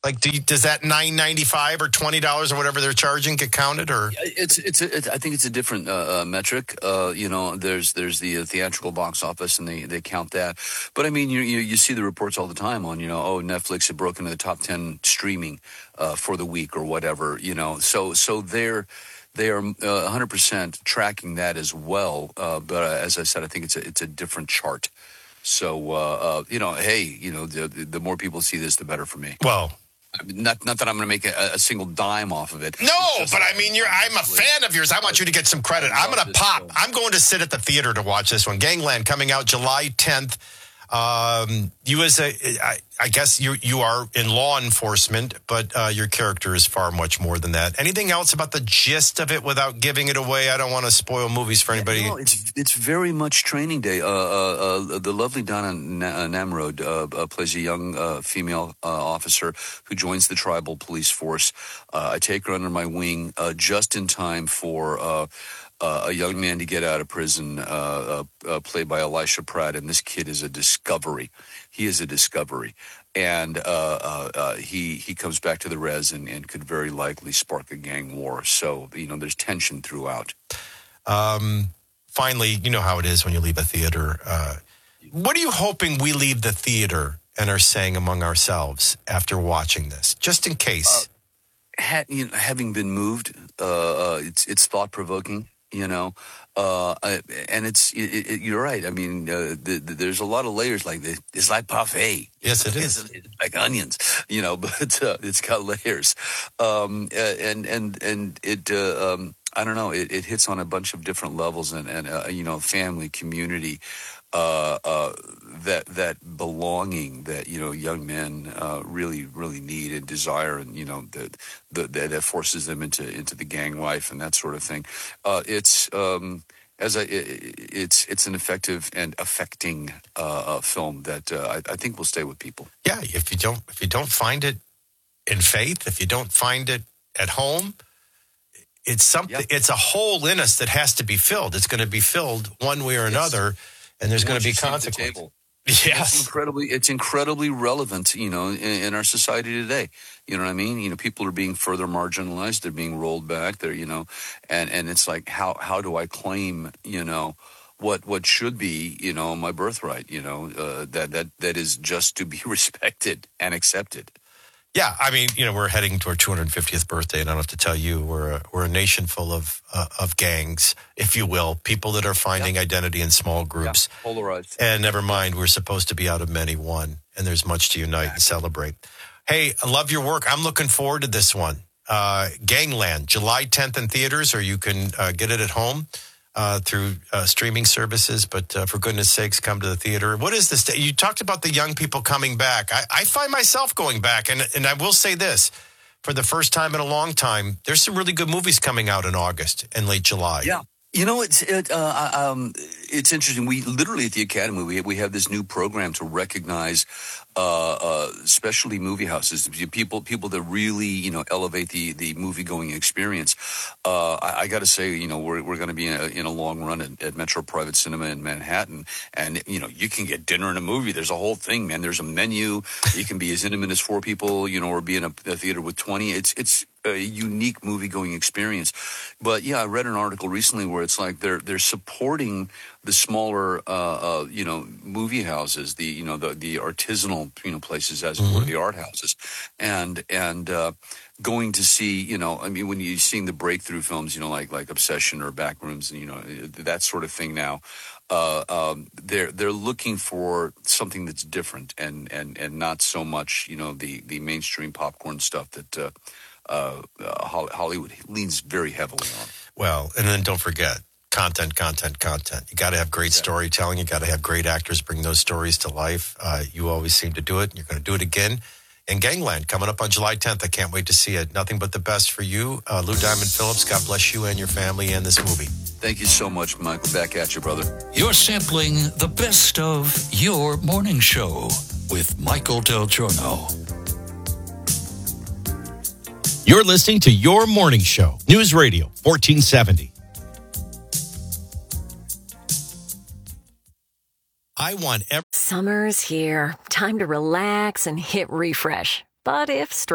Like, does that $9.95 or $20 or whatever they're charging get counted? Or I think it's a different metric. There's the theatrical box office, and they count that. But I mean, you see the reports all the time on Netflix had broken into the top 10 streaming for the week or whatever. So they are 100% tracking that as well. But as I said, I think it's a different chart. So the more people see this, the better for me. Well. Not that I'm going to make a single dime off of it. No, but I mean, I'm a fan of yours. I want you to get some credit. I'm going to pop. I'm going to sit at the theater to watch this one. Gangland coming out July 10th. You I guess you are in law enforcement, but your character is far much more than that. Anything else about the gist of it without giving it away? I don't want to spoil movies for anybody. No, it's very much training day. The lovely Donna Namrod plays a young female officer who joins the tribal police force. I take her under my wing just in time for a young man to get out of prison, played by Elisha Pratt, and this kid is a discovery. He is a discovery, and he comes back to the res and could very likely spark a gang war. So there's tension throughout. Finally, you know how it is when you leave a theater. What are you hoping we leave the theater and are saying among ourselves after watching this, just in case? Having been moved, it's thought provoking. And you're right. I mean, there's a lot of layers like this. It's like parfait. Yes, it is. It's like onions, but it's got layers. And it, I don't know, it hits on a bunch of different levels and family, community, that belonging that young men really need and desire, and that forces them into the gang life and that sort of thing. It's an effective and affecting film that I think will stay with people. Yeah, if you don't find it in faith, if you don't find it at home, it's something. Yep. It's a hole in us that has to be filled. It's going to be filled one way or another. And there's going to be consequences. Yes, it's incredibly relevant, in our society today. You know what I mean? People are being further marginalized. They're being rolled back. They're, and it's like, how do I claim, what should be, my birthright? That is just to be respected and accepted. Yeah, I mean, we're heading to our 250th birthday, and I don't have to tell you, we're a nation full of gangs, if you will, people that are finding identity in small groups. Yeah, polarized. And never mind, we're supposed to be out of many one, and there's much to unite and celebrate. Hey, I love your work. I'm looking forward to this one. Gangland, July 10th in theaters, or you can get it at home through streaming services. But for goodness sakes, come to the theater. What is this? You talked about the young people coming back. I find myself going back, and I will say this. For the first time in a long time, there's some really good movies coming out in August and late July. Yeah. It's interesting. We literally at the Academy, we have this new program to recognize specialty movie houses, people that really elevate the movie going experience. I got to say, we're going to be in a long run at Metro Private Cinema in Manhattan, and you can get dinner and a movie. There's a whole thing, man. There's a menu. You can be as intimate as 4 people, or be in a theater with 20. It's a unique movie-going experience. But yeah, I read an article recently where it's like they're supporting the smaller movie houses, the artisanal places, as it were, the art houses, and going to see when you're seeing the breakthrough films, like Obsession or Backrooms, and that sort of thing now. They're looking for something that's different and not so much the mainstream popcorn stuff that Hollywood leans very heavily on. Well, and then don't forget, content. You got to have great storytelling. You got to have great actors bring those stories to life. You always seem to do it, and you're going to do it again. And Gangland, coming up on July 10th. I can't wait to see it. Nothing but the best for you. Lou Diamond Phillips, God bless you and your family and this movie. Thank you so much, Michael. Back at you, brother. You're sampling the best of Your Morning Show with Michael Del Giorno. You're listening to Your Morning Show, News Radio 1470. Summer's here. Time to relax and hit refresh. But if